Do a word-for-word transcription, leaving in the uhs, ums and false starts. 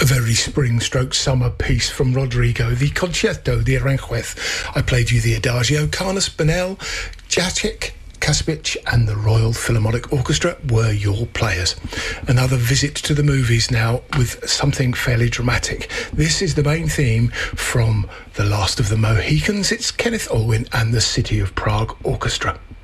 A very spring-stroke summer piece from Rodrigo, the Concerto di Aranjuez. I played you the Adagio. Carlos Bernal, Jacek Kaspic and the Royal Philharmonic Orchestra were your players. Another visit to the movies now with something fairly dramatic. This is the main theme from The Last of the Mohicans. It's Kenneth Olwyn and the City of Prague Orchestra.